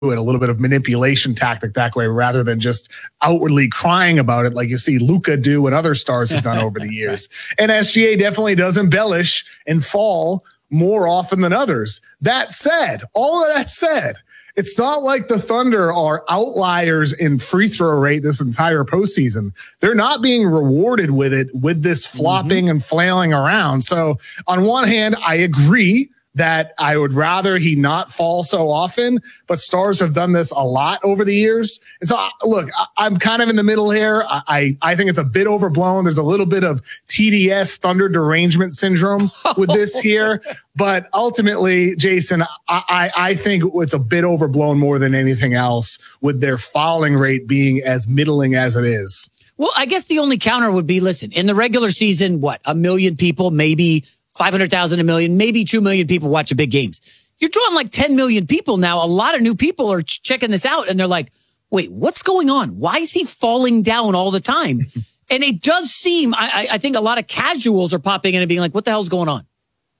it, a little bit of manipulation tactic that way rather than just outwardly crying about it like you see Luka do and other stars have done over the years. And SGA definitely does embellish and fall more often than others. That said, all of that said, it's not like the Thunder are outliers in free throw rate this entire postseason. They're not being rewarded with it, with this flopping and flailing around. So on one hand, I agree that I would rather he not fall so often, but stars have done this a lot over the years. And so, look, I'm kind of in the middle here. I think it's a bit overblown. There's a little bit of TDS, Thunder derangement syndrome with this here. But ultimately, Jason, I think it's a bit overblown more than anything else with their fouling rate being as middling as it is. Well, I guess the only counter would be, listen, in the regular season, what, 1 million people, maybe 500,000, 1 million, maybe 2 million people watch big games. You're drawing like 10 million people now. A lot of new people are checking this out and they're like, wait, what's going on? Why is he falling down all the time? And it does seem, I think a lot of casuals are popping in and being like, what the hell's going on?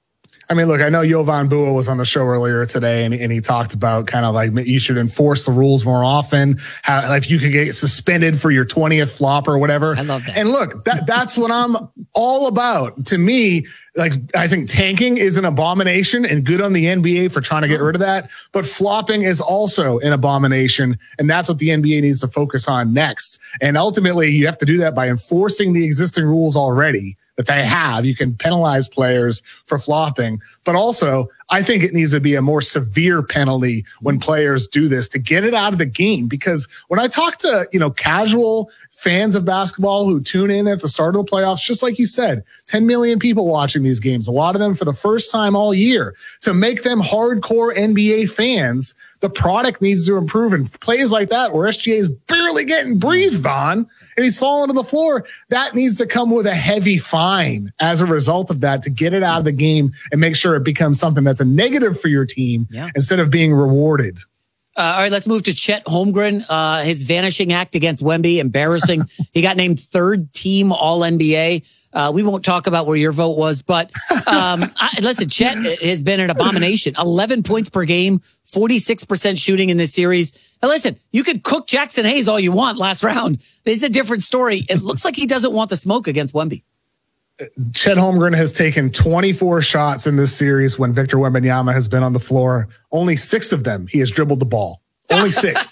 I mean, look, I know Jovan Bua was on the show earlier today and he talked about kind of like you should enforce the rules more often. How, like, if you could get suspended for your 20th flop or whatever. I love that. And look, that's what I'm all about. To me, like, I think tanking is an abomination and good on the NBA for trying to get rid of that. But flopping is also an abomination. And that's what the NBA needs to focus on next. And ultimately, you have to do that by enforcing the existing rules already that they have. You can penalize players for flopping, but also I think it needs to be a more severe penalty when players do this to get it out of the game. Because when I talk to, casual fans of basketball who tune in at the start of the playoffs, just like you said, 10 million people watching these games, a lot of them for the first time all year. To make them hardcore NBA fans, the product needs to improve. And plays like that where SGA is barely getting breathed on and he's falling to the floor, that needs to come with a heavy fine as a result of that to get it out of the game and make sure it becomes something that's a negative for your team instead of being rewarded. All right, let's move to Chet Holmgren. His vanishing act against Wemby, embarrassing. He got named third team All-NBA. We won't talk about where your vote was, but listen, Chet has been an abomination. 11 points per game, 46% shooting in this series. And listen, you could cook Jackson Hayes all you want last round. This is a different story. It looks like he doesn't want the smoke against Wemby. Chet Holmgren has taken 24 shots in this series when Victor Wembanyama has been on the floor. Only 6 of them he has dribbled the ball. Only 6.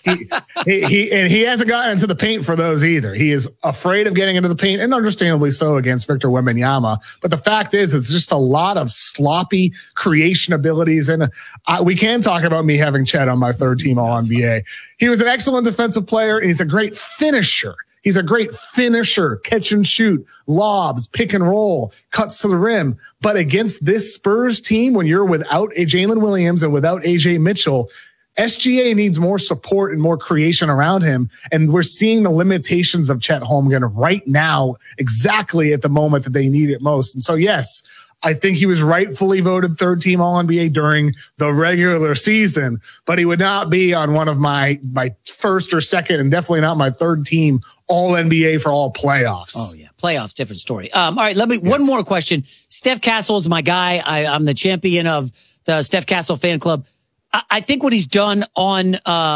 He hasn't gotten into the paint for those either. He is afraid of getting into the paint, and understandably so against Victor Wembanyama. But the fact is, it's just a lot of sloppy creation abilities. And we can talk about me having Chet on my third team All-NBA. He was an excellent defensive player, and he's a great finisher. He's a great finisher, catch and shoot, lobs, pick and roll, cuts to the rim. But against this Spurs team, when you're without a Jalen Williams and without AJ Mitchell, SGA needs more support and more creation around him. And we're seeing the limitations of Chet Holmgren right now, exactly at the moment that they need it most. And so, yes, I think he was rightfully voted third team All-NBA during the regular season, but he would not be on one of my first or second, and definitely not my third team All-NBA for all playoffs. Oh yeah. Playoffs, different story. All right. One more question. Steph Castle is my guy. I'm the champion of the Steph Castle fan club. I think what he's done on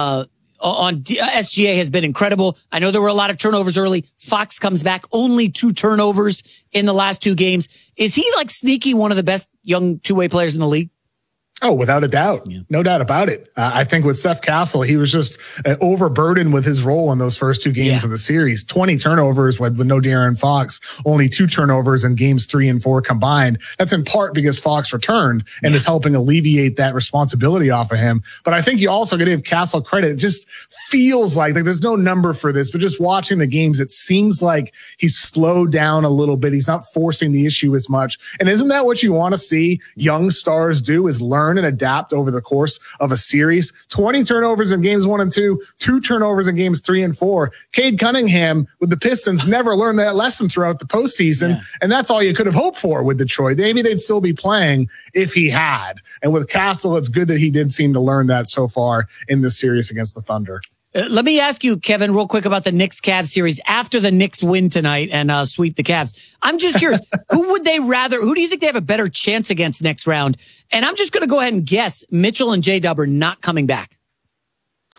SGA has been incredible. I know there were a lot of turnovers early. Fox comes back, only 2 turnovers in the last 2 games. Is he like sneaky one of the best young two-way players in the league? Oh, without a doubt. Yeah. No doubt about it. I think with Steph Castle, he was just overburdened with his role in those first 2 games of the series. 20 turnovers with no De'Aaron Fox, only 2 turnovers in games 3 and 4 combined. That's in part because Fox returned and is helping alleviate that responsibility off of him. But I think you also got to give Castle credit. It just feels like there's no number for this, but just watching the games, it seems like he's slowed down a little bit. He's not forcing the issue as much. And isn't that what you want to see young stars do, is learn and adapt over the course of a series? 20 turnovers in games 1 and 2, 2 turnovers in games 3 and 4. Cade Cunningham with the Pistons never learned that lesson throughout the postseason. And that's all you could have hoped for with Detroit. Maybe they'd still be playing if he had. And with Castle, it's good that he did seem to learn that so far in this series against the Thunder. Let me ask you, Kevin, real quick about the Knicks-Cavs series after the Knicks win tonight and sweep the Cavs. I'm just curious, who do you think they have a better chance against next round? And I'm just going to go ahead and guess Mitchell and J-Dub are not coming back.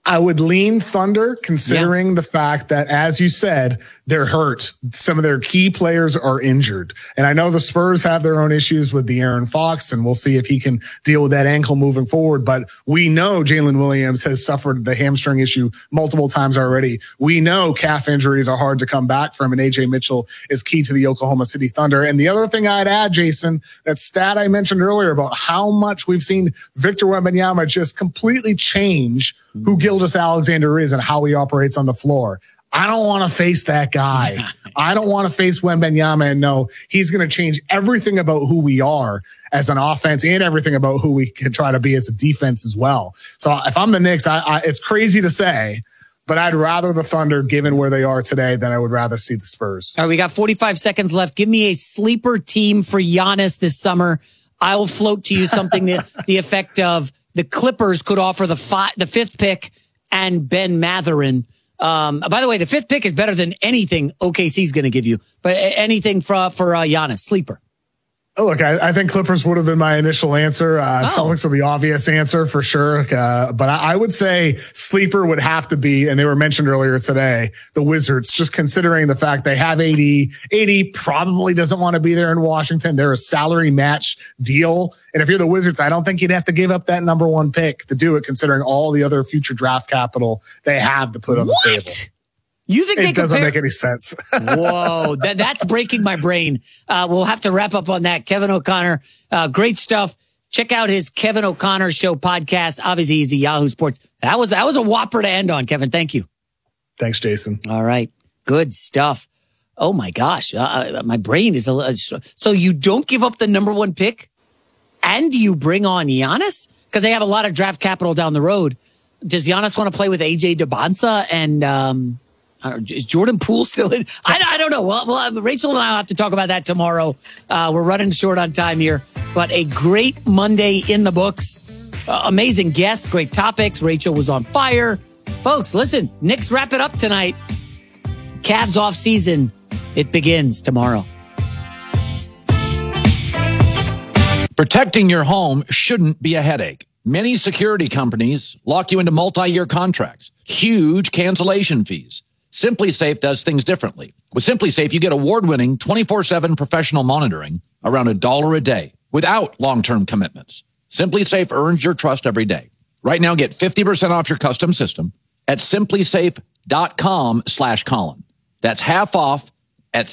I would lean Thunder, considering the fact that, as you said, they're hurt. Some of their key players are injured. And I know the Spurs have their own issues with De'Aaron Fox, and we'll see if he can deal with that ankle moving forward. But we know Jalen Williams has suffered the hamstring issue multiple times already. We know calf injuries are hard to come back from, and AJ Mitchell is key to the Oklahoma City Thunder. And the other thing I'd add, Jason, that stat I mentioned earlier about how much we've seen Victor Wembanyama just completely change who Gilgeous-Alexander is and how he operates on the floor. I don't want to face that guy. I don't want to face Wembanyama and know he's going to change everything about who we are as an offense and everything about who we can try to be as a defense as well. So if I'm the Knicks, it's crazy to say, but I'd rather the Thunder, given where they are today, than I would rather see the Spurs. All right, we got 45 seconds left. Give me a sleeper team for Giannis this summer. I will float to you something that the effect of the Clippers could offer the fifth pick and Ben Mathurin. By the way, the fifth pick is better than anything OKC is going to give you, but anything for Giannis, sleeper. Look, I think Clippers would have been my initial answer. Celtics are the obvious answer for sure. But I would say sleeper would have to be, and they were mentioned earlier today, the Wizards, just considering the fact they have AD. AD probably doesn't want to be there in Washington. They're a salary match deal. And if you're the Wizards, I don't think you'd have to give up that number one pick to do it, considering all the other future draft capital they have to put on the table. You think it doesn't make any sense? Whoa, that's breaking my brain. We'll have to wrap up on that. Kevin O'Connor, great stuff. Check out his Kevin O'Connor Show podcast. Obviously, he's a Yahoo Sports. That was a whopper to end on, Kevin. Thank you. Thanks, Jason. All right, good stuff. Oh my gosh, my brain is so you don't give up the number one pick, and you bring on Giannis because they have a lot of draft capital down the road. Does Giannis want to play with AJ DeBonsa and? Is Jordan Poole still in? I don't know. Well, Rachel and I will have to talk about that tomorrow. We're running short on time here, but a great Monday in the books. Amazing guests, great topics. Rachel was on fire. Folks, listen, Knicks wrap it up tonight. Cavs off season. It begins tomorrow. Protecting your home shouldn't be a headache. Many security companies lock you into multi-year contracts, huge cancellation fees. SimpliSafe does things differently. With SimpliSafe, you get award-winning 24/7 professional monitoring around $1 a day without long-term commitments. SimpliSafe earns your trust every day. Right now, get 50% off your custom system at simplisafe.com/Colin. That's half off at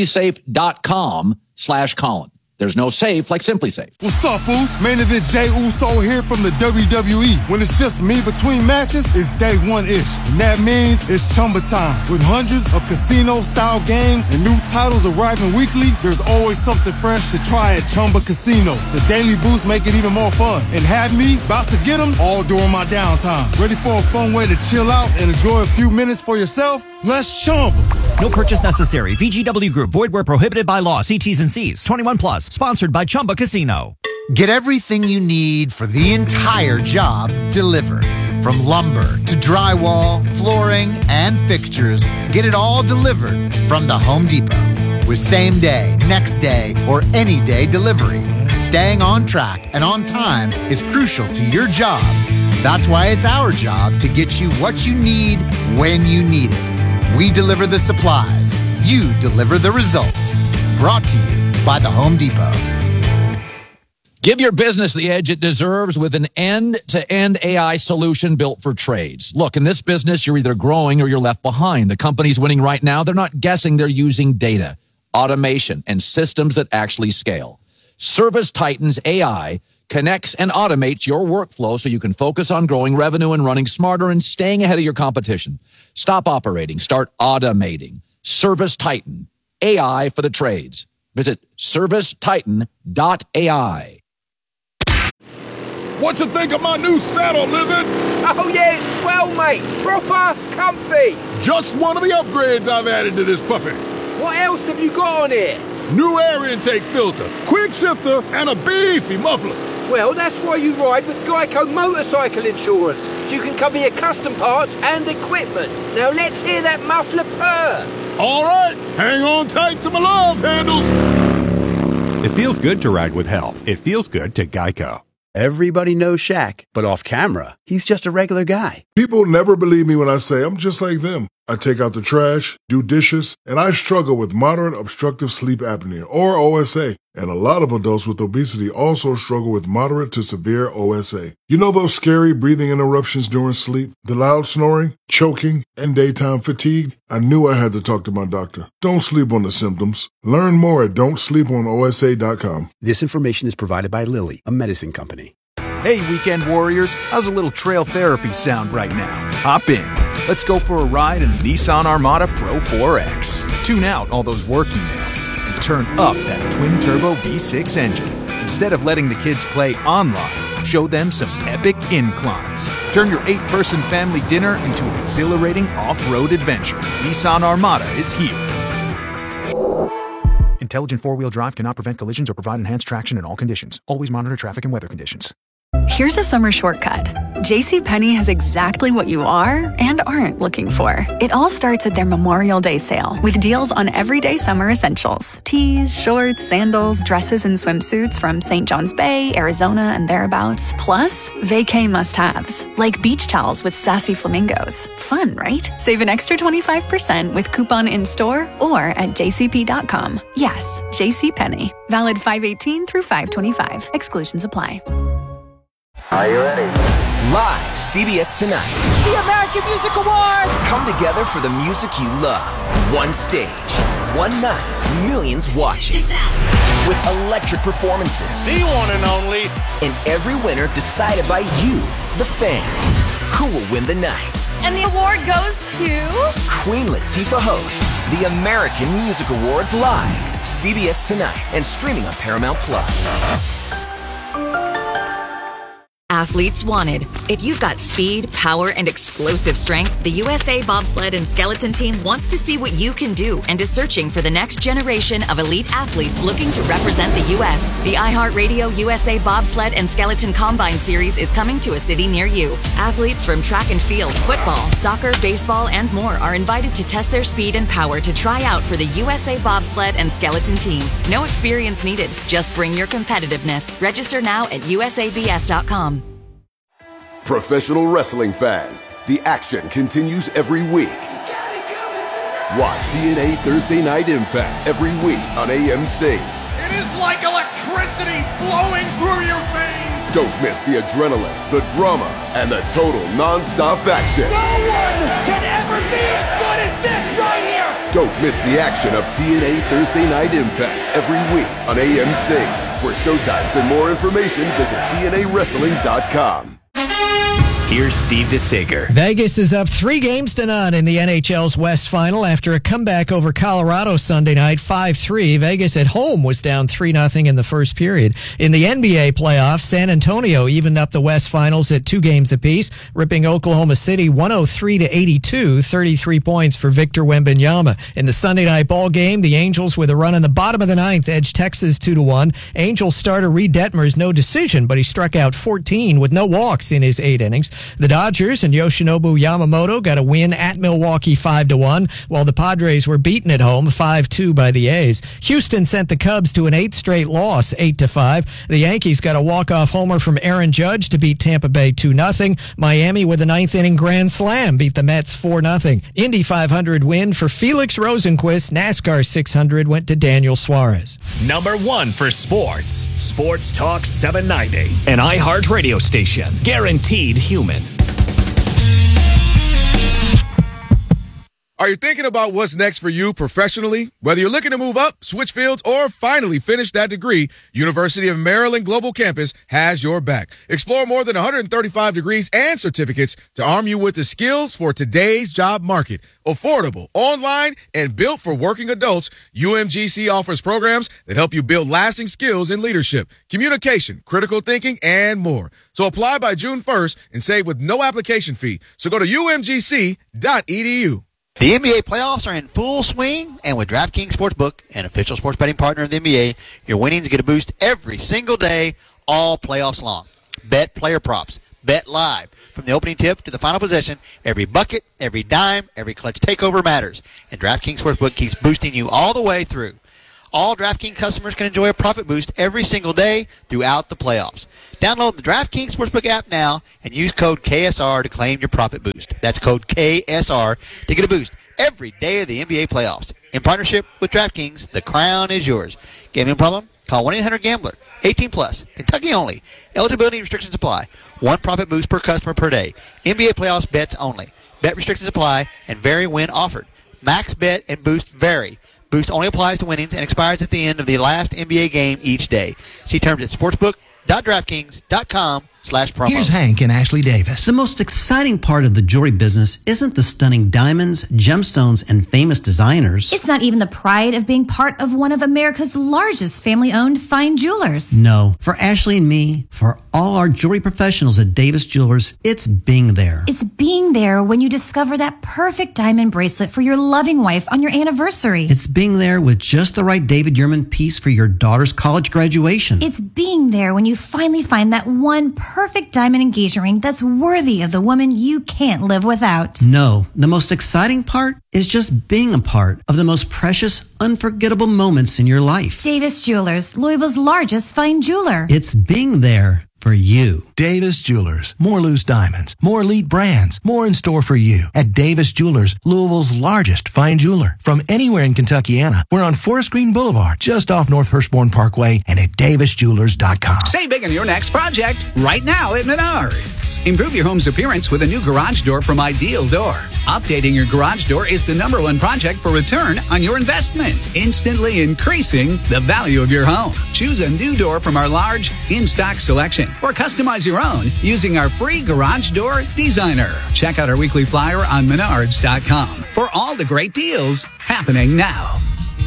simplisafe.com/Colin. There's no safe like SimpliSafe. What's up, fools? Main event Jey Uso here from the WWE. When it's just me between matches, it's day one-ish. And that means it's Chumba time. With hundreds of casino-style games and new titles arriving weekly, there's always something fresh to try at Chumba Casino. The daily boosts make it even more fun. And have me about to get them all during my downtime. Ready for a fun way to chill out and enjoy a few minutes for yourself? Let's Chumba. No purchase necessary. VGW Group. Void where prohibited by law. See T's and C's. 21 plus. Sponsored by Chumba Casino. Get everything you need for the entire job delivered. From lumber to drywall, flooring, and fixtures, get it all delivered from the Home Depot. With same day, next day, or any day delivery, staying on track and on time is crucial to your job. That's why it's our job to get you what you need when you need it. We deliver the supplies. You deliver the results. Brought to you by the Home Depot. Give your business the edge it deserves with an end-to-end AI solution built for trades. Look, in this business, you're either growing or you're left behind. The companies winning right now, they're not guessing, they're using data, automation, and systems that actually scale. ServiceTitan's AI connects and automates your workflow so you can focus on growing revenue and running smarter and staying ahead of your competition. Stop operating. Start automating. ServiceTitan. AI for the trades. Visit servicetitan.ai. What you think of my new saddle, Lizard? Oh yeah, it's swell, mate. Proper comfy. Just one of the upgrades I've added to this puppy. What else have you got on here? New air intake filter, quick shifter, and a beefy muffler. Well, that's why you ride with Geico Motorcycle Insurance, so you can cover your custom parts and equipment. Now let's hear that muffler purr. All right, hang on tight to my love handles. It feels good to ride with help. It feels good to Geico. Everybody knows Shaq, but off camera, he's just a regular guy. People never believe me when I say I'm just like them. I take out the trash, do dishes, and I struggle with moderate obstructive sleep apnea, or OSA. And a lot of adults with obesity also struggle with moderate to severe OSA. You know those scary breathing interruptions during sleep, the loud snoring, choking, and daytime fatigue? I knew I had to talk to my doctor. Don't sleep on the symptoms. Learn more at don'tsleeponosa.com. This information is provided by Lilly, a medicine company. Hey, weekend warriors, how's a little trail therapy sound right now? Hop in. Let's go for a ride in the Nissan Armada Pro 4X. Tune out all those work emails and turn up that twin-turbo V6 engine. Instead of letting the kids play online, show them some epic inclines. Turn your 8-person family dinner into an exhilarating off-road adventure. Nissan Armada is here. Intelligent four-wheel drive cannot prevent collisions or provide enhanced traction in all conditions. Always monitor traffic and weather conditions. Here's a summer shortcut. JCPenney has exactly what you are and aren't looking for. It all starts at their Memorial Day sale with deals on everyday summer essentials. Tees, shorts, sandals, dresses, and swimsuits from St. John's Bay, Arizona, and thereabouts. Plus, vacay must-haves, like beach towels with sassy flamingos. Fun, right? Save an extra 25% with coupon in-store or at jcp.com. Yes, JCPenney. Valid 5/18 through 5/25. Exclusions apply. Are you ready? Live, CBS Tonight. The American Music Awards! Come together for the music you love. One stage, one night, millions watching. With electric performances. The one and only. And every winner decided by you, the fans. Who will win the night? And the award goes to... Queen Latifah hosts the American Music Awards live. CBS Tonight and streaming on Paramount+. Athletes wanted. If you've got speed, power, and explosive strength, the USA Bobsled and Skeleton Team wants to see what you can do and is searching for the next generation of elite athletes looking to represent the U.S. The iHeartRadio USA Bobsled and Skeleton Combine Series is coming to a city near you. Athletes from track and field, football, soccer, baseball, and more are invited to test their speed and power to try out for the USA Bobsled and Skeleton Team. No experience needed. Just bring your competitiveness. Register now at usabs.com. Professional wrestling fans, the action continues every week. Watch TNA Thursday Night Impact every week on AMC. It is like electricity flowing through your veins. Don't miss the adrenaline, the drama, and the total non-stop action. No one can ever be as good as this right here. Don't miss the action of TNA Thursday Night Impact every week on AMC. For showtimes and more information, visit TNAWrestling.com. Here's Steve DeSager. Vegas is up 3-0 in the NHL's West Final after a comeback over Colorado Sunday night, 5-3. Vegas at home was down 3-0 in the first period. In the NBA playoffs, San Antonio evened up the West Finals at 2 games apiece, ripping Oklahoma City 103-82, 33 points for Victor Wembanyama. In the Sunday night ball game, the Angels, with a run in the bottom of the ninth, edged Texas 2-1. Angels starter Reed Detmers no decision, but he struck out 14 with no walks in his 8 innings. The Dodgers and Yoshinobu Yamamoto got a win at Milwaukee 5-1, while the Padres were beaten at home 5-2 by the A's. Houston sent the Cubs to an 8th straight loss, 8-5. The Yankees got a walk-off homer from Aaron Judge to beat Tampa Bay 2-0. Miami, with a 9th inning grand slam, beat the Mets 4-0. Indy 500 win for Felix Rosenquist. NASCAR 600 went to Daniel Suarez. Number 1 for sports. Sports Talk 790. An iHeart radio station. Guaranteed human. Are you thinking about what's next for you professionally? Whether you're looking to move up, switch fields, or finally finish that degree, University of Maryland Global Campus has your back. Explore more than 135 degrees and certificates to arm you with the skills for today's job market. Affordable, online, and built for working adults, UMGC offers programs that help you build lasting skills in leadership, communication, critical thinking, and more. So apply by June 1st and save with no application fee. So go to umgc.edu. The NBA playoffs are in full swing, and with DraftKings Sportsbook, an official sports betting partner of the NBA, your winnings get a boost every single day, all playoffs long. Bet player props. Bet live. From the opening tip to the final possession, every bucket, every dime, every clutch takeover matters. And DraftKings Sportsbook keeps boosting you all the way through. all DraftKings customers can enjoy a profit boost every single day throughout the playoffs. Download the DraftKings Sportsbook app now and use code KSR to claim your profit boost. That's code KSR to get a boost every day of the NBA playoffs. In partnership with DraftKings, the crown is yours. Gambling problem? Call 1-800-GAMBLER. 18 plus. Kentucky only. Eligibility restrictions apply. One profit boost per customer per day. NBA playoffs bets only. Bet restrictions apply and vary when offered. Max bet and boost vary. Boost only applies to winnings and expires at the end of the last NBA game each day. See terms at sportsbook.draftkings.com/promo. Here's Hank and Ashley Davis. The most exciting part of the jewelry business isn't the stunning diamonds, gemstones, and famous designers. It's not even the pride of being part of one of America's largest family-owned fine jewelers. No. For Ashley and me, for all our jewelry professionals at Davis Jewelers, it's being there. It's being there when you discover that perfect diamond bracelet for your loving wife on your anniversary. It's being there with just the right David Yurman piece for your daughter's college graduation. It's being there when you finally find that one perfect diamond engagement ring that's worthy of the woman you can't live without. No, the most exciting part is just being a part of the most precious, unforgettable moments in your life. Davis Jewelers, Louisville's largest fine jeweler. It's being there for you. Davis Jewelers. More loose diamonds, more elite brands, more in store for you at Davis Jewelers, Louisville's largest fine jeweler. From anywhere in Kentuckiana, we're on Forest Green Boulevard, just off North Hirschborn Parkway, and at davisjewelers.com. Save big on your next project right now at Menards. Improve your home's appearance with a new garage door from Ideal Door. Updating your garage door is the #1 project for return on your investment, instantly increasing the value of your home. Choose a new door from our large in-stock selection or customize your own using our free garage door designer. Check out our weekly flyer on Menards.com for all the great deals happening now.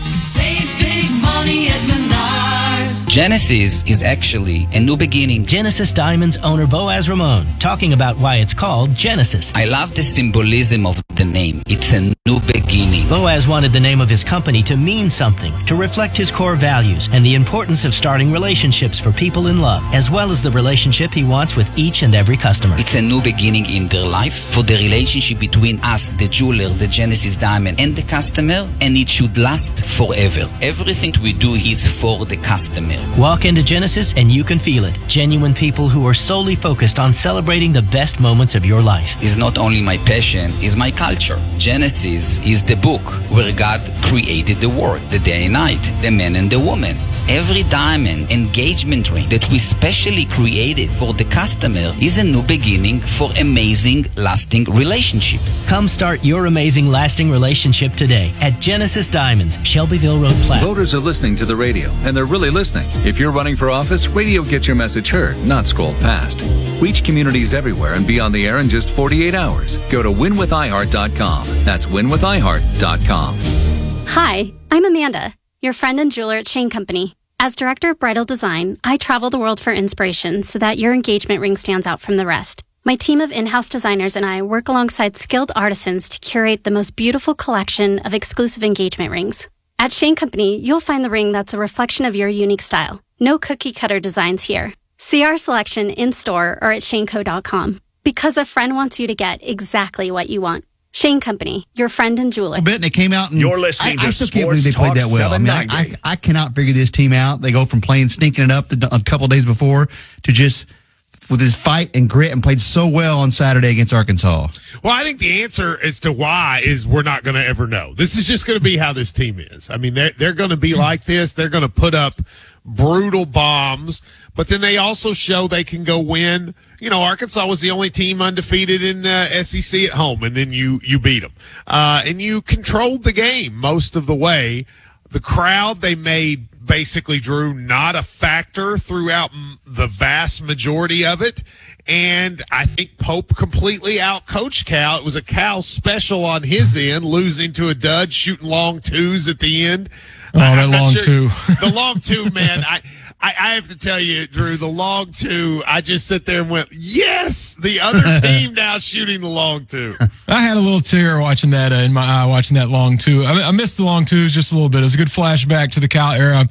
Save big money at Menards. Genesis is actually a new beginning. Genesis Diamonds owner Boaz Ramon talking about why it's called Genesis. I love the symbolism of the name. It's a new beginning. Boaz wanted the name of his company to mean something, to reflect his core values and the importance of starting relationships for people in love, as well as the relationship he wants with each and every customer. It's a new beginning in their life for the relationship between us, the jeweler, the Genesis Diamond, and the customer, and it should last forever. Everything we do is for the customer. Walk into Genesis and you can feel it. Genuine people who are solely focused on celebrating the best moments of your life. It's not only my passion, it's my culture. Genesis is the book where God created the world, the day and night, the man and the woman. Every diamond engagement ring that we specially created for the customer is a new beginning for amazing, lasting relationship. Come start your amazing, lasting relationship today at Genesis Diamonds, Shelbyville Road, Platte. Voters are listening to the radio, and they're really listening. If you're running for office, radio gets your message heard, not scrolled past. Reach communities everywhere and be on the air in just 48 hours. Go to winwithiheart.com. That's winwithiheart.com. Hi, I'm Amanda, your friend and jeweler at Shane Company. As Director of Bridal Design, I travel the world for inspiration so that your engagement ring stands out from the rest. My team of in-house designers and I work alongside skilled artisans to curate the most beautiful collection of exclusive engagement rings. At Shane Company, you'll find the ring that's a reflection of your unique style. No cookie-cutter designs here. See our selection in-store or at shaneco.com. Because a friend wants you to get exactly what you want. Shane Company, your friend and jeweler. A bit, and they came out and you're listening to I still can't believe Sports they played Talk that well. I mean, I cannot figure this team out. They go from playing stinking it up a couple of days before to just with his fight and grit and played so well on Saturday against Arkansas. Well, I think the answer as to why is we're not going to ever know. This is just going to be how this team is. I mean, they're going to be like this. They're going to put up brutal bombs, but then they also show they can go win. You know, Arkansas was the only team undefeated in the SEC at home, and then you beat them. And you controlled the game most of the way. The crowd they made basically, Drew, not a factor throughout the vast majority of it. And I think Pope completely outcoached Cal. It was a Cal special on his end, losing to a dud, shooting long twos at the end. Oh, that long two. The long two, man. I have to tell you, Drew, the long two, I just sit there and went, yes, the other team now shooting the long two. I had a little tear watching that in my eye, watching that long two. I missed the long twos just a little bit. It was a good flashback to the Cal era.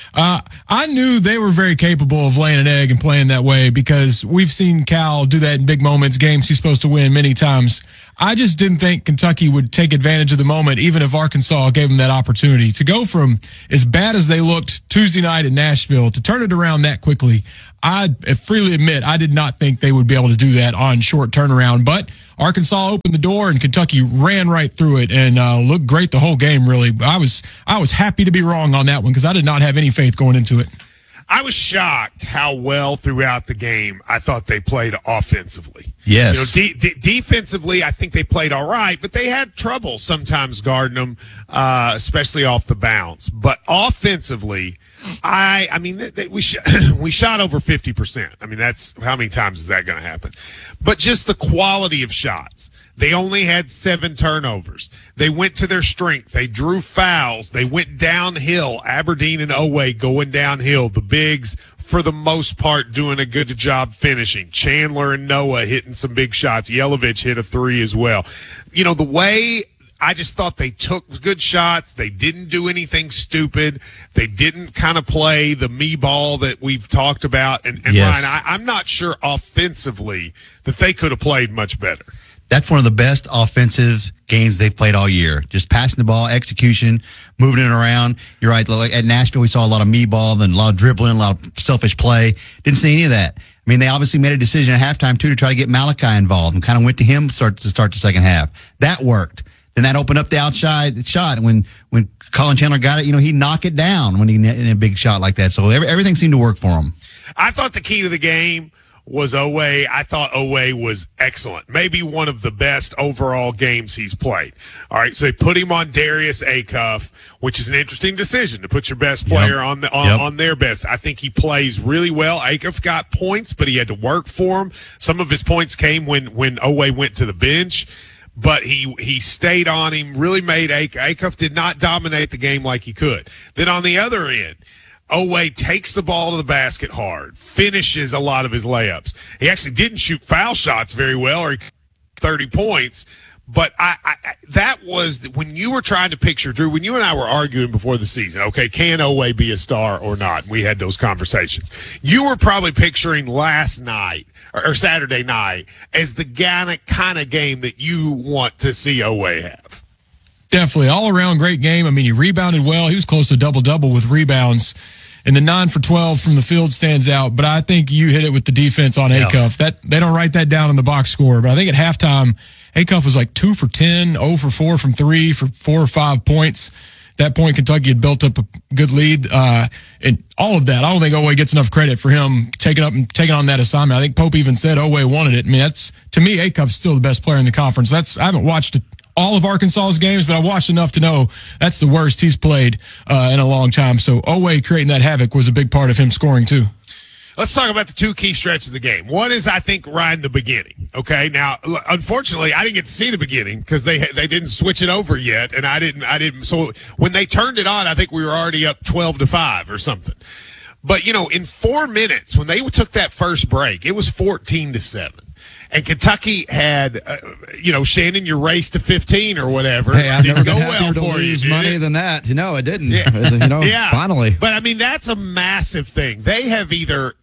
I knew they were very capable of laying an egg and playing that way because we've seen Cal do that in big moments, games he's supposed to win many times. I just didn't think Kentucky would take advantage of the moment, even if Arkansas gave them that opportunity. To go from as bad as they looked Tuesday night in Nashville to turn it around that quickly, I freely admit I did not think they would be able to do that on short turnaround. But Arkansas opened the door and Kentucky ran right through it and looked great the whole game, really. I was happy to be wrong on that one because I did not have any faith going into it. I was shocked how well throughout the game I thought they played offensively. Yes. Defensively, I think they played all right, but they had trouble sometimes guarding them, especially off the bounce. But offensively, we shot over 50%. I mean, that's how many times is that going to happen? But just the quality of shots. They only had 7 turnovers. They went to their strength. They drew fouls. They went downhill. Aberdeen and Oweh going downhill. The bigs, for the most part, doing a good job finishing. Chandler and Noah hitting some big shots. Yelovich hit a 3 as well. You know, the way I just thought they took good shots. They didn't do anything stupid. They didn't kind of play the me ball that we've talked about. And yes. Ryan, I'm not sure offensively that they could have played much better. That's one of the best offensive games they've played all year. Just passing the ball, execution, moving it around. You're right. Like at Nashville, we saw a lot of me ball, then a lot of dribbling, a lot of selfish play. Didn't see any of that. I mean, they obviously made a decision at halftime, too, to try to get Malachi involved and kind of went to him to start the second half. That worked. Then that opened up the outside shot. When Colin Chandler got it, he knocked it down when he in a big shot like that. So everything seemed to work for him. I thought the key to the game was Oweh. I thought Oweh was excellent. Maybe one of the best overall games he's played. All right, so they put him on Darius Acuff, which is an interesting decision to put your best player on their best. I think he plays really well. Acuff got points, but he had to work for them. Some of his points came when Oweh went to the bench. But he stayed on him, really made Acuff did not dominate the game like he could. Then on the other end, Oweh takes the ball to the basket hard, finishes a lot of his layups. He actually didn't shoot foul shots very well, or 30 points. But that was when you were trying to picture, Drew, when you and I were arguing before the season, okay, can Oweh be a star or not? We had those conversations. You were probably picturing last night or Saturday night as the kind of game that you want to see Oweh have. Definitely. All around great game. I mean, he rebounded well. He was close to double-double with rebounds. And the 9 for 12 from the field stands out. But I think you hit it with the defense on Acuff. They don't write that down in the box score. But I think at halftime, Acuff was like 2 for 10, 0 for 4 from 3 for 4 or 5 points. At that point, Kentucky had built up a good lead. And all of that, I don't think Oweh gets enough credit for him taking on that assignment. I think Pope even said Oweh wanted it. I mean, to me, Acuff's still the best player in the conference. I haven't watched all of Arkansas's games, but I watched enough to know that's the worst he's played in a long time. So Oweh creating that havoc was a big part of him scoring too. Let's talk about the 2 key stretches of the game. One is, I think, Ryan, the beginning. Okay, now unfortunately, I didn't get to see the beginning because they didn't switch it over yet, and I didn't. So when they turned it on, I think we were already up 12-5 or something. But in 4 minutes when they took that first break, it was 14-7. And Kentucky had, Shannon, you raced to 15 or whatever. Hey, I've never go been happier well to for lose you, money than that. No, it didn't. Yeah. Yeah. Finally. But I mean, that's a massive thing. They have either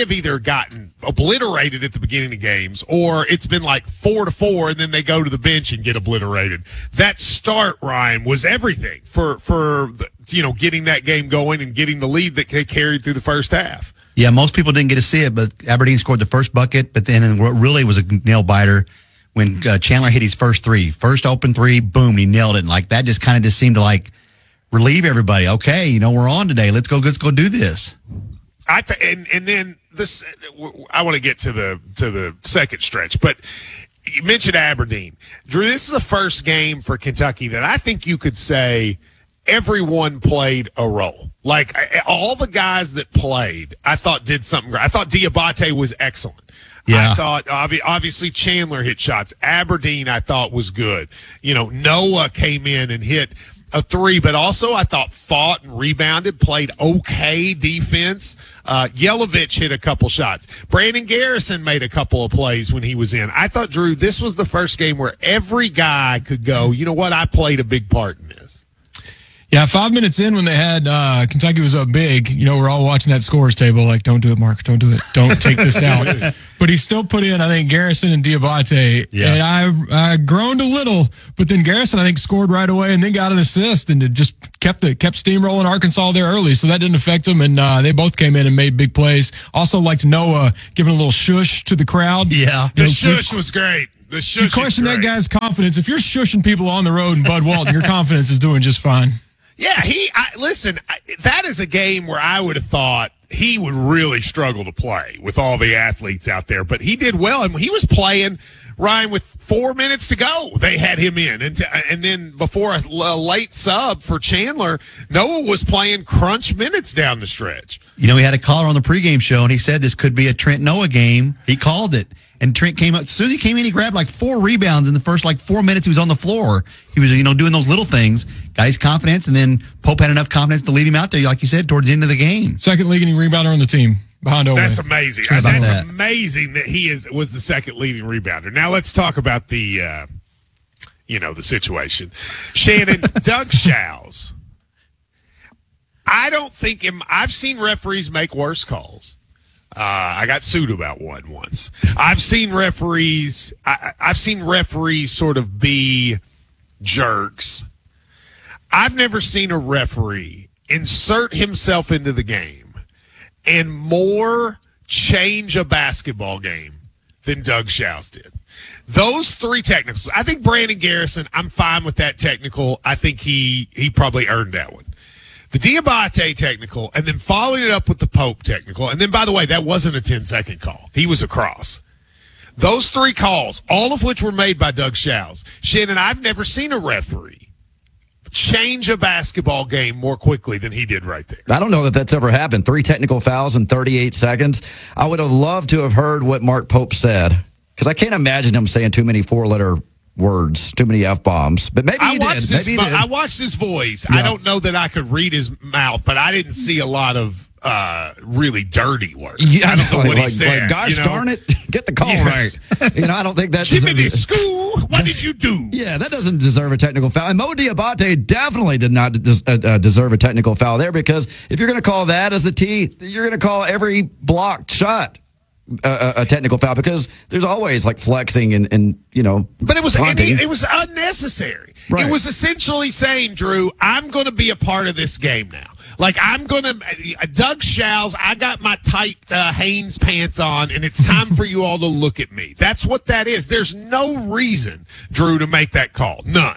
gotten obliterated at the beginning of games, or it's been like 4-4, and then they go to the bench and get obliterated. That start, Ryan, was everything for getting that game going and getting the lead that they carried through the first half. Yeah, most people didn't get to see it, but Aberdeen scored the first bucket, but then what really was a nail-biter when Chandler hit his first 3. First open 3, boom, he nailed it. And that just kind of seemed to relieve everybody. Okay, we're on today. Let's go do this. And then this, I want to get to the second stretch, but you mentioned Aberdeen. Drew, this is the first game for Kentucky that I think you could say everyone played a role. Like all the guys that played, I thought did something great. I thought Diabate was excellent. Yeah. I thought obviously Chandler hit shots. Aberdeen I thought was good. Noah came in and hit a 3, but also I thought fought and rebounded, played okay defense. Yelovich hit a couple shots. Brandon Garrison made a couple of plays when he was in. I thought, Drew, this was the first game where every guy could go, you know what, I played a big part in this. Yeah, 5 minutes in when they had Kentucky was up big, we're all watching that scores table like, don't do it, Mark, don't do it. Don't take this out. But he still put in, I think, Garrison and Diabate. Yeah. And I groaned little, but then Garrison, I think, scored right away and then got an assist, and it just kept steamrolling Arkansas there early, so that didn't affect them, and they both came in and made big plays. Also liked Noah giving a little shush to the crowd. Yeah. The shush was great. The shush. You question that guy's confidence. If you're shushing people on the road in Bud Walton, your confidence is doing just fine. Yeah, listen, that is a game where I would have thought he would really struggle to play with all the athletes out there, but he did well, and he was playing, Ryan, with 4 minutes to go. They had him in, and then before a late sub for Chandler, Noah was playing crunch minutes down the stretch. We had a caller on the pregame show, and he said this could be a Trent Noah game. He called it. And Trent came up. As soon as he came in, he grabbed like 4 rebounds in the first 4 minutes he was on the floor. He was, doing those little things. Got his confidence, and then Pope had enough confidence to leave him out there, like you said, towards the end of the game. Second leading rebounder on the team behind Owe. That's amazing. That's amazing that he was the second leading rebounder. Now let's talk about the situation. Shannon, Doug Shows. I don't think I've seen referees make worse calls. I got sued about one once. I've seen referees sort of be jerks. I've never seen a referee insert himself into the game and more change a basketball game than Doug Shows did. Those 3 technicals. I think Brandon Garrison, I'm fine with that technical. I think he probably earned that one. The Diabate technical, and then following it up with the Pope technical. And then, by the way, that wasn't a 10-second call. He was across. Those 3 calls, all of which were made by Doug Shows. Shannon, I've never seen a referee change a basketball game more quickly than he did right there. I don't know that that's ever happened. 3 technical fouls in 38 seconds. I would have loved to have heard what Mark Pope said, because I can't imagine him saying too many 4-letter words, too many F-bombs, but maybe he did. I watched his voice. Yeah. I don't know that I could read his mouth, but I didn't see a lot of really dirty words. Yeah, I don't know what he said. Gosh darn it, get the call right. I don't think that Jiminy School, what did you do? Yeah, that doesn't deserve a technical foul. And Mo Diabate definitely did not deserve a technical foul there, because if you're going to call that as a T, you're going to call every blocked shot a technical foul, because there's always flexing and but it was unnecessary. Right. It was essentially saying, Drew, I'm going to be a part of this game now. I'm going to Doug Shows, I got my tight Hanes pants on, and it's time for you all to look at me. That's what that is. There's no reason, Drew, to make that call. None.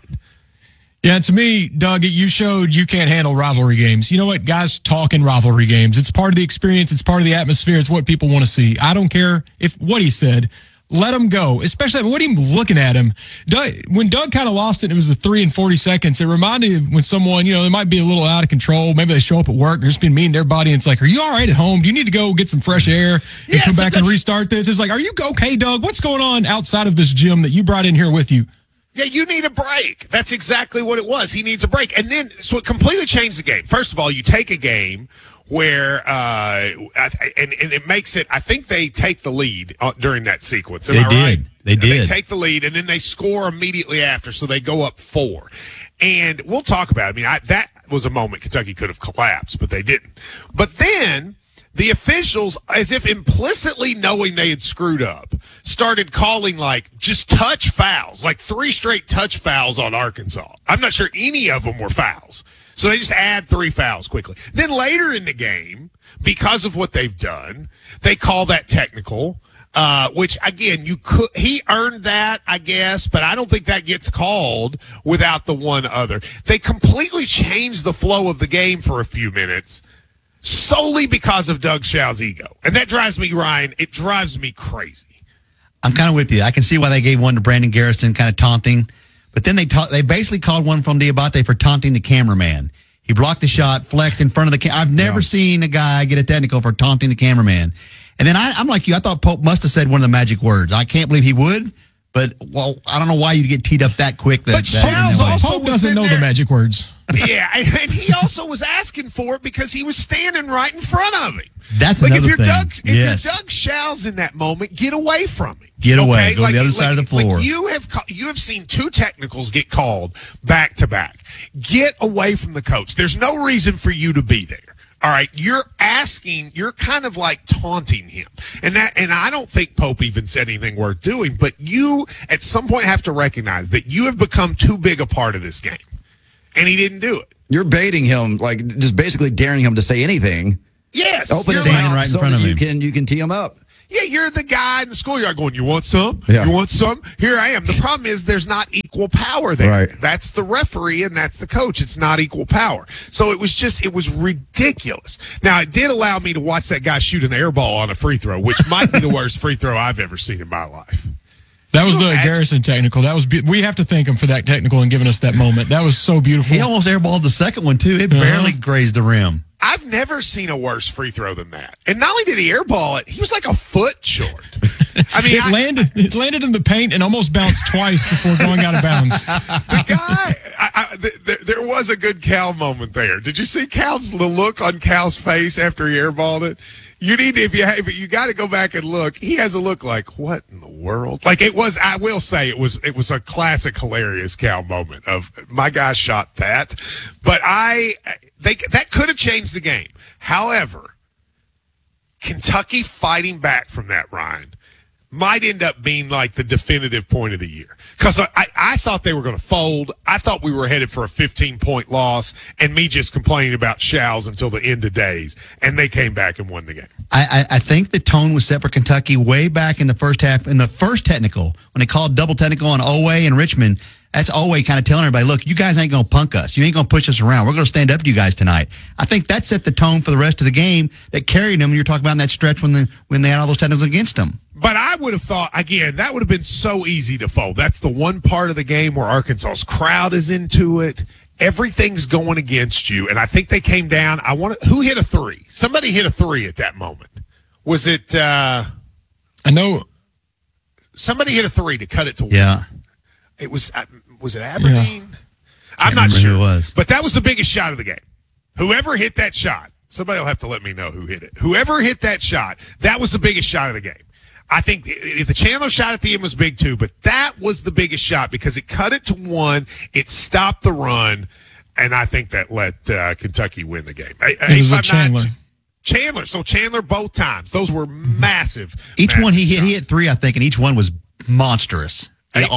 Yeah, to me, Doug, you showed you can't handle rivalry games. You know what? Guys talk in rivalry games. It's part of the experience. It's part of the atmosphere. It's what people want to see. I don't care what he said. Let him go, especially what even looking at him. When Doug kind of lost it, it was the 3 and 40 seconds. It reminded me of when someone, they might be a little out of control. Maybe they show up at work, they're just being mean to everybody, and it's like, are you all right at home? Do you need to go get some fresh air and come back and restart this? It's like, are you okay, Doug? What's going on outside of this gym that you brought in here with you? Yeah, you need a break. That's exactly what it was. He needs a break. And then, so it completely changed the game. First of all, you take a game where, and it makes it, I think they take the lead during that sequence. Am I right? They did. They take the lead, and then they score immediately after, so they go up 4. And we'll talk about it. I mean, that was a moment Kentucky could have collapsed, but they didn't. But then the officials, as if implicitly knowing they had screwed up, started calling just touch fouls, 3 straight touch fouls on Arkansas. I'm not sure any of them were fouls. So they just add 3 fouls quickly. Then later in the game, because of what they've done, they call that technical, which again, he earned that, I guess, but I don't think that gets called without the one other. They completely changed the flow of the game for a few minutes, solely because of Doug Shows' ego. And that drives me, Ryan, it drives me crazy. I'm kind of with you. I can see why they gave one to Brandon Garrison, kind of taunting. But then they basically called one from Diabate for taunting the cameraman. He blocked the shot, flexed in front of the I've never seen a guy get a technical for taunting the cameraman. And then I'm like you. I thought Pope must have said one of the magic words. I can't believe he would. But, I don't know why you'd get teed up that quick. But Shows also doesn't know the magic words. Yeah, and he also was asking for it because he was standing right in front of him. That's another thing. If you're Doug Shows in that moment, get away from him. Get away. Go to the other side of the floor. You have seen 2 technicals get called back to back. Get away from the coach. There's no reason for you to be there. All right, you're kind of like taunting him. And I don't think Pope even said anything worth doing, but you at some point have to recognize that you have become too big a part of this game. And he didn't do it. You're baiting him, like just basically daring him to say anything. Yes. Open his standing mouth right in so front that of him. you can tee him up. Yeah, you're the guy in the schoolyard going, you want some? Yeah. You want some? Here I am. The problem is there's not equal power there. Right. That's the referee and that's the coach. It's not equal power. So it was ridiculous. Now, it did allow me to watch that guy shoot an air ball on a free throw, which might be the worst free throw I've ever seen in my life. That was the Garrison technical. That was we have to thank him for that technical and giving us that moment. That was so beautiful. He almost airballed the second one, too. It barely grazed the rim. I've never seen a worse free throw than that. And not only did he airball it, he was like a foot short. I mean, it landed in the paint and almost bounced twice before going out of bounds. The guy, there was a good Cal moment there. Did you see the look on Cal's face after he airballed it? You need to, but you got to go back and look. He has a look like, what in the world? Like it was, I will say it was a classic, hilarious Cal moment of my guy shot that, but that could have changed the game. However, Kentucky fighting back from that, Ryan, might end up being like the definitive point of the year. Because I thought they were going to fold. I thought we were headed for a 15-point loss, and me just complaining about Showers until the end of days. And they came back and won the game. I think the tone was set for Kentucky way back in the first half. In the first technical, when they called double technical on Oweh and Richmond, that's Oweh kind of telling everybody, look, you guys ain't going to punk us. You ain't going to push us around. We're going to stand up to you guys tonight. I think that set the tone for the rest of the game that carried them. You're talking about in that stretch when they had all those technicals against them. But I would have thought, again, that would have been so easy to fold. That's the one part of the game where Arkansas's crowd is into it. Everything's going against you. And I think they came down. Who hit a three? Somebody hit a three at that moment. Was it? I know. Somebody hit a three to cut it to one. Yeah. It was it Aberdeen? Yeah. I'm not sure. Who it was. But that was the biggest shot of the game. Whoever hit that shot, somebody will have to let me know who hit it. Whoever hit that shot, that was the biggest shot of the game. I think if the Chandler shot at the end was big too, but that was the biggest shot because it cut it to one, it stopped the run, and I think that let Kentucky win the game. It was a Chandler. Chandler. So Chandler both times. Those were massive. Each one he hit three, I think, and each one was monstrous.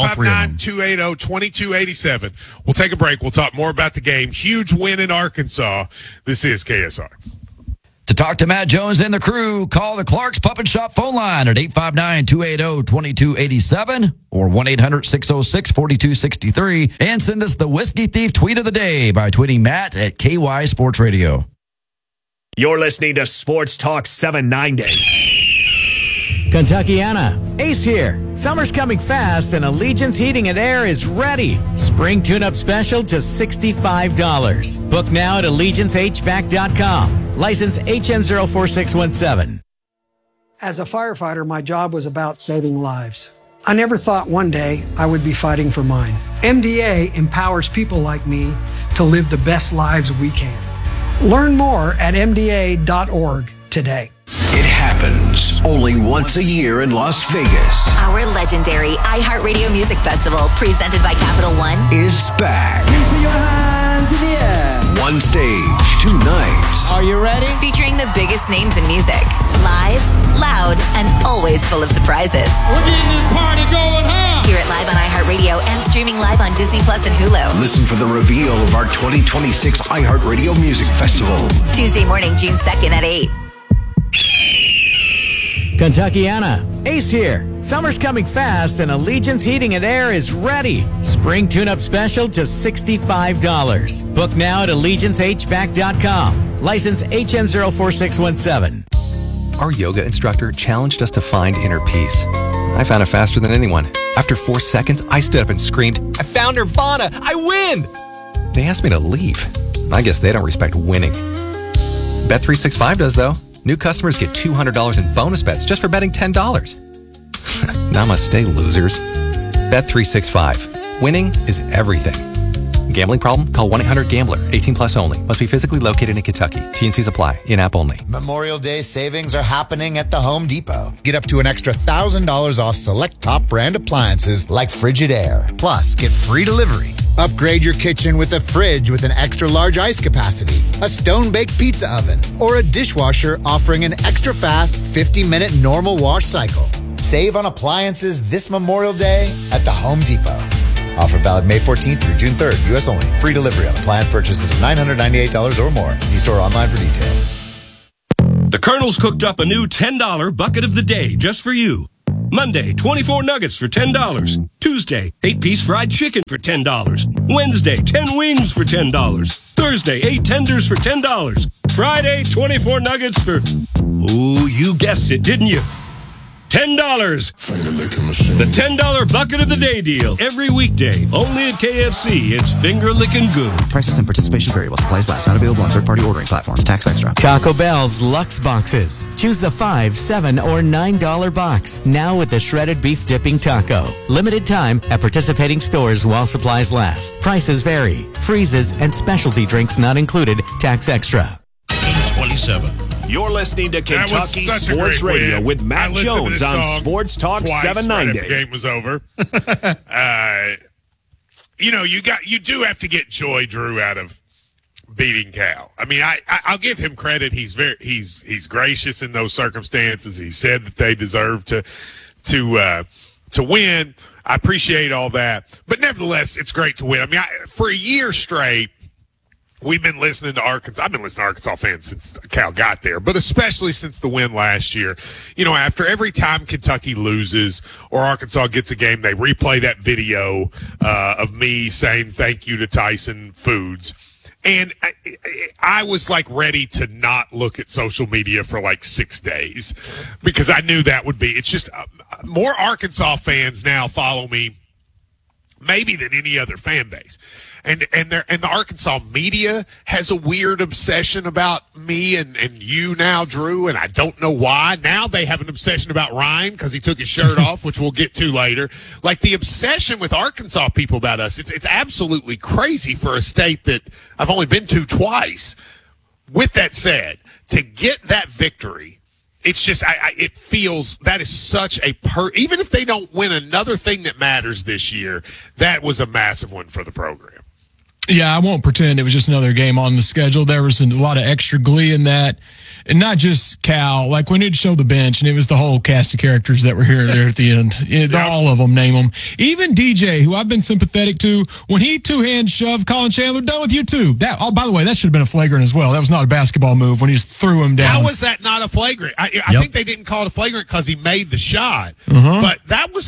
859-280-2287. We'll take a break. We'll talk more about the game. Huge win in Arkansas. This is KSR. To talk to Matt Jones and the crew, call the Clark's Puppet Shop phone line at 859-280-2287 or 1-800-606-4263 and send us the Whiskey Thief tweet of the day by tweeting Matt at KY Sports Radio. You're listening to Sports Talk 790. Kentuckiana, Ace here. Summer's coming fast and Allegiance Heating and Air is ready. Spring tune-up special just $65. Book now at AllegianceHVAC.com. License HN04617. As a firefighter, my job was about saving lives. I never thought one day I would be fighting for mine. MDA empowers people like me to live the best lives we can. Learn more at MDA.org today. It happens only once a year in Las Vegas. Our legendary iHeartRadio Music Festival, presented by Capital One, is back. Put your hands in the air. One stage, 2 nights. Are you ready? featuring the biggest names in music. Live, loud, and always full of surprises. We're getting this party going, huh? Hear it live on iHeartRadio and streaming live on Disney Plus and Hulu. Listen for the reveal of our 2026 iHeartRadio Music Festival. Tuesday morning, June 2nd at 8. Kentuckiana, Ace here. Summer's coming fast and Allegiance Heating and Air is ready. Spring tune-up special just $65. Book now at AllegianceHVAC.com. License HN04617. Our yoga instructor challenged us to find inner peace. I found it faster than anyone. After 4 seconds, I stood up and screamed, "I found Nirvana! I win!" They asked me to leave. I guess they don't respect winning. Bet365 does, though. New customers get $200 in bonus bets just for betting $10. Namaste, losers. Bet365. Winning is everything. Gambling problem? Call 1-800-GAMBLER. 18 plus only. Must be physically located in Kentucky. T&Cs apply. In-app only. Memorial Day savings are happening at the Home Depot. Get up to an extra $1,000 off select top brand appliances like Frigidaire. Plus, get free delivery Upgrade your kitchen with a fridge with an extra large ice capacity, a stone-baked pizza oven, or a dishwasher offering an extra fast 50-minute normal wash cycle. Save on appliances this Memorial Day at the Home Depot. Offer valid May 14th through June 3rd, U.S. only. Free delivery on appliance purchases of $998 or more. See store online for details. The Colonel's cooked up a new $10 bucket of the day just for you. Monday, 24 nuggets for $10. Tuesday, 8-piece fried chicken for $10. Wednesday, 10 wings for $10. Thursday, 8 tenders for $10. Friday, 24 nuggets for... Ooh, you guessed it, didn't you? $10. The $10 bucket of the day deal. Every weekday. Only at KFC. It's finger licking good. Prices and participation vary while supplies last. Not available on third-party ordering platforms. Tax extra. Taco Bell's Lux Boxes. Choose the $5, $7, or $9 box. Now with the shredded beef dipping taco. Limited time at participating stores while supplies last. Prices vary. Freezes and specialty drinks not included. Tax extra. 27. You're listening to Kentucky Sports Radio with Matt Jones on Sports Talk 790. Right, the game was over. You do have to get joy, Drew, out of beating Cal. I mean, I'll give him credit. He's gracious in those circumstances. He said that they deserve to win. I appreciate all that, but nevertheless, it's great to win. I mean, for a year straight, we've been listening to Arkansas. I've been listening to Arkansas fans since Cal got there, but especially since the win last year. You know, after every time Kentucky loses or Arkansas gets a game, they replay that video of me saying thank you to Tyson Foods. And I was like ready to not look at social media for like 6 days because I knew that would be. It's just more Arkansas fans now follow me maybe than any other fan base. And the Arkansas media has a weird obsession about me and you now, Drew, and I don't know why. Now they have an obsession about Ryan because he took his shirt off, which we'll get to later. Like the obsession with Arkansas people about us, it's absolutely crazy for a state that I've only been to twice. With that said, to get that victory, it's just it feels that is such a even if they don't win another thing that matters this year, that was a massive one for the program. Yeah, I won't pretend it was just another game on the schedule. There was a lot of extra glee in that. And not just Cal. Like, when it showed the bench, and it was the whole cast of characters that were here there at the end. All of them, name them. Even DJ, who I've been sympathetic to, when he two-hand shoved Colin Chandler, done with you too. By the way, that should have been a flagrant as well. That was not a basketball move when he just threw him down. How was that not a flagrant? I think they didn't call it a flagrant because he made the shot. But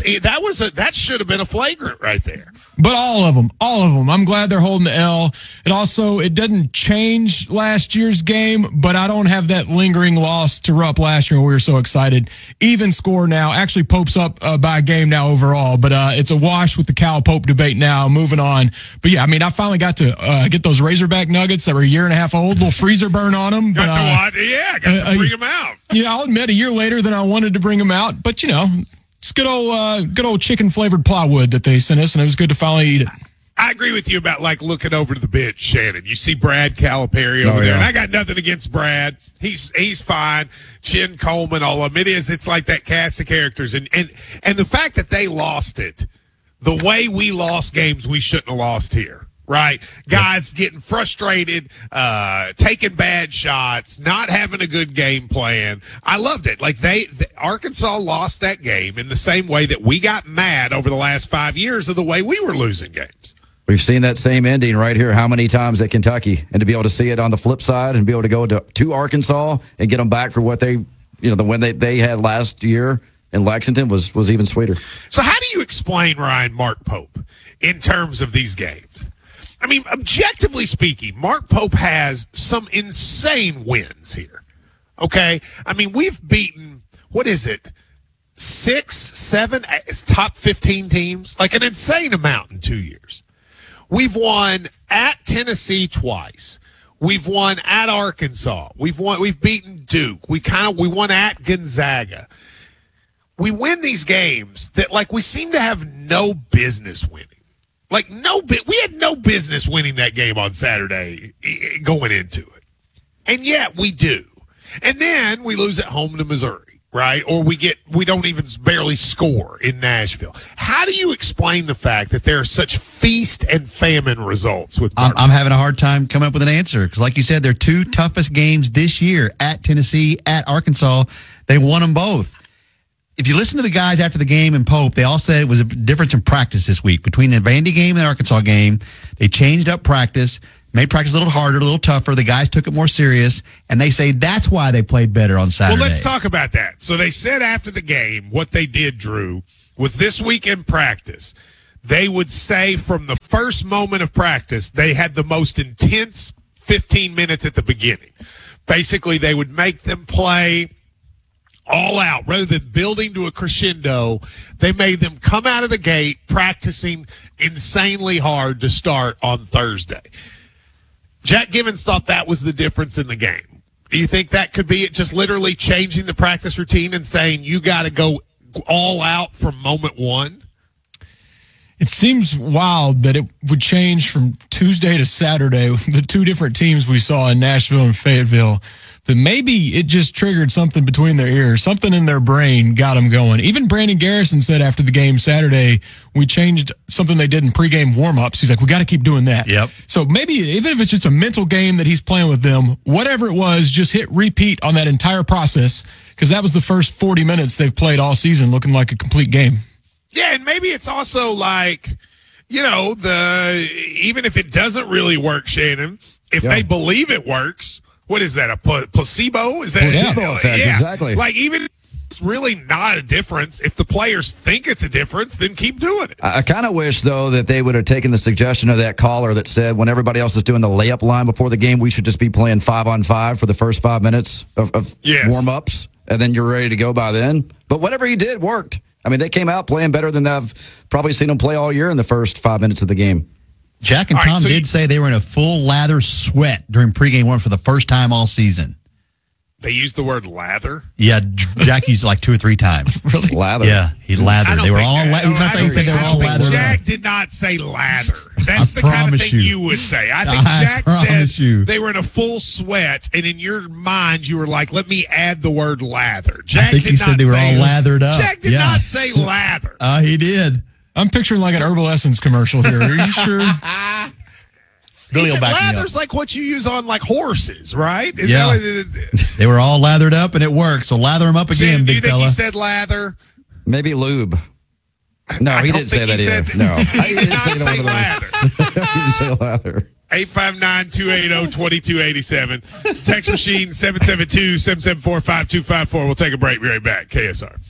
that should have been a flagrant right there. But all of them. I'm glad they're holding the L. It doesn't change last year's game, but I don't have that lingering loss to Rupp last year when we were so excited. Even score now. Actually, Pope's up by a game now overall, but it's a wash with the Cal Pope debate now. Moving on. But yeah, I mean, I finally got to get those Razorback nuggets that were a year and a half old. Little freezer burn on them. Got to bring them out. Yeah, I'll admit a year later than I wanted to bring them out, but it's good old chicken flavored plywood that they sent us, and it was good to finally eat it. I agree with you about like looking over to the bench, Shannon. You see Brad Calipari over there, and I got nothing against Brad. He's fine. Chin Coleman, all of them. It's like that cast of characters, and the fact that they lost it, the way we lost games we shouldn't have lost here. Right? Guys getting frustrated, taking bad shots, not having a good game plan. I loved it. Like Arkansas lost that game in the same way that we got mad over the last 5 years of the way we were losing games. We've seen that same ending right here how many times at Kentucky, and to be able to see it on the flip side and be able to go to Arkansas and get them back for what the win they had last year in Lexington was even sweeter. So how do you explain Ryan Mark Pope in terms of these games? I mean, objectively speaking, Mark Pope has some insane wins here. Okay? I mean, we've beaten, 6, 7 top 15 teams? Like an insane amount in 2 years. We've won at Tennessee twice. We've won at Arkansas. We've beaten Duke. We won at Gonzaga. We win these games that we seem to have no business winning. We had no business winning that game on Saturday going into it. And yet we do. And then we lose at home to Missouri. right? Or we don't even barely score in Nashville. How do you explain the fact that there are such feast and famine results with Martin? I'm having a hard time coming up with an answer because, like you said, their two toughest games this year at Tennessee, at Arkansas, they won them both. If you listen to the guys after the game in Pope, they all said it was a difference in practice this week. Between the Vandy game and the Arkansas game, they changed up practice, made practice a little harder, a little tougher. The guys took it more serious, and they say that's why they played better on Saturday. Well, let's talk about that. So they said after the game what they did, Drew, was this week in practice, they would say from the first moment of practice, they had the most intense 15 minutes at the beginning. Basically, they would make them play all out. Rather than building to a crescendo, they made them come out of the gate practicing insanely hard to start on Thursday. Jack Givens thought that was the difference in the game. Do you think that could be it, just literally changing the practice routine and saying you got to go all out from moment one? It seems wild that it would change from Tuesday to Saturday, the two different teams we saw in Nashville and Fayetteville. But maybe it just triggered something between their ears. Something in their brain got them going. Even Brandon Garrison said after the game Saturday, we changed something they did in pregame warmups. He's like, we got to keep doing that. Yep. So maybe even if it's just a mental game that he's playing with them, whatever it was, just hit repeat on that entire process because that was the first 40 minutes they've played all season looking like a complete game. Yeah, and maybe it's also like, you know, even if it doesn't really work, Shannon, if they believe it works, what is that, a placebo? Is that placebo effect? Yeah. Exactly. Like, even if it's really not a difference, if the players think it's a difference, then keep doing it. I kind of wish, though, that they would have taken the suggestion of that caller that said when everybody else is doing the layup line before the game, we should just be playing 5-on-5 for the first 5 minutes of warm-ups, and then you're ready to go by then. But whatever he did worked. I mean, they came out playing better than I've probably seen them play all year in the first 5 minutes of the game. Jack and Tom did say they were in a full lather sweat during pregame warm for the first time all season. They used the word lather? Yeah, Jack used it like 2 or 3 times. Really? Lather? Yeah, he lathered. They were all lathered. Jack did not say lather. That's the kind of thing you would say. I think Jack said they were in a full sweat, and in your mind, you were like, let me add the word lather. Jack he said they were all lathered up. Jack did not say lather. He did. I'm picturing like an Herbal Essence commercial here. Are you sure? Billy will back me up. Lather's like what you use on like horses, right? They were all lathered up, and it worked. So lather them up again, big fella. Do you think he said lather? Maybe lube. No, he didn't say that either. No, he did not say lather. He didn't say lather. 859-280-2287. Text machine 772-774-5254. We'll take a break. Be right back. KSR.